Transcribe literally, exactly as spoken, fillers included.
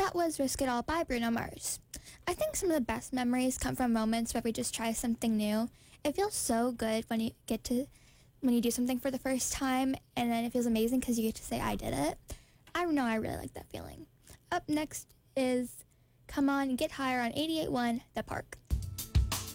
that was Risk It All by Bruno Mars. I think some of the best memories come from moments where we just try something new. It feels so good when you get to when you do something for the first time, and then it feels amazing because you get to say, I did it. I don't know, I really like that feeling. Up next is Come On, Get Higher on eighty-eight point one The Park.